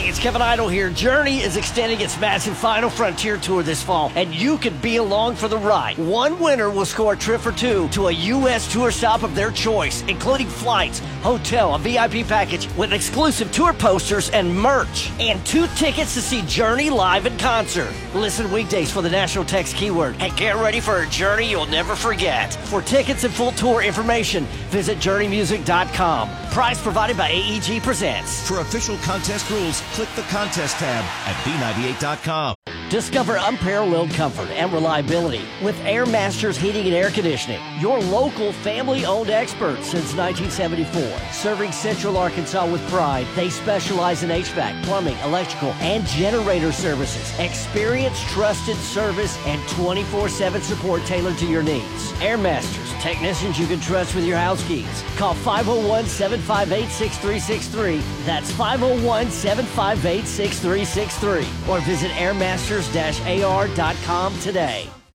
it's Kevin Idle here. Journey is extending its massive Final Frontier Tour this fall, and you could be along for the ride. One winner will score a trip or two to a U.S. tour stop of their choice, including flights, hotel, a VIP package with exclusive tour posters and merch, and 2 tickets to see Journey live in concert. Listen weekdays for the national text keyword and get ready for a journey you'll never forget. For tickets and full tour information, visit journeymusic.com. Prize provided by AEG Presents. For official contest rules, click the contest tab at B98.com. Discover unparalleled comfort and reliability with Air Masters Heating and Air Conditioning. Your local family-owned experts since 1974. Serving Central Arkansas with pride, they specialize in HVAC, plumbing, electrical, and generator services. Experience, trusted service, and 24/7 support tailored to your needs. Air Masters, technicians you can trust with your house keys. Call 501-758-6363. That's 501-758-6363. Or visit airmasters-ar.com today.